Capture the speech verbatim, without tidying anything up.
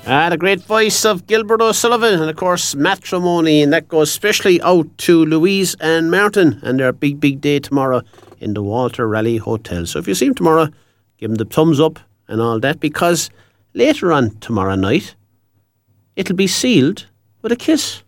Ah, the great voice of Gilbert O'Sullivan and, of course, Matrimony. And that goes especially out to Louise and Martin and their big, big day tomorrow in the Walter Raleigh Hotel. So if you see him tomorrow, give him the thumbs up and all that, because later on tomorrow night, it'll be sealed with a kiss.